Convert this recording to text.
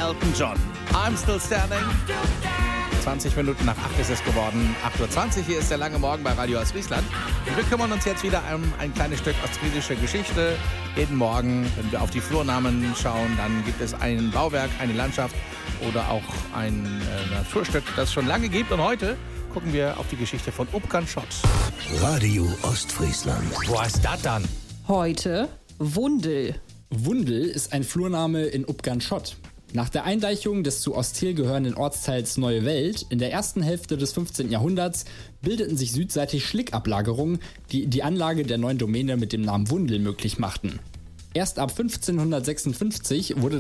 Elton John. I'm still standing. 20 Minuten nach 8 ist es geworden. 8:20 Uhr, hier ist der lange Morgen bei Radio Ostfriesland. Und wir kümmern uns jetzt wieder um ein kleines Stück ostfriesische Geschichte. Jeden Morgen, wenn wir auf die Flurnamen schauen, dann gibt es ein Bauwerk, eine Landschaft oder auch ein Naturstück, das es schon lange gibt. Und heute gucken wir auf die Geschichte von Upkan-Schott. Radio Ostfriesland. Wo ist das dann? Heute Wundel. Wundel ist ein Flurname in Upkan-Schott. Nach der Eindeichung des zu Osthil gehörenden Ortsteils Neue Welt in der ersten Hälfte des 15. Jahrhunderts bildeten sich südseitig Schlickablagerungen, die die Anlage der neuen Domäne mit dem Namen Wundel möglich machten. Erst ab 1556 wurde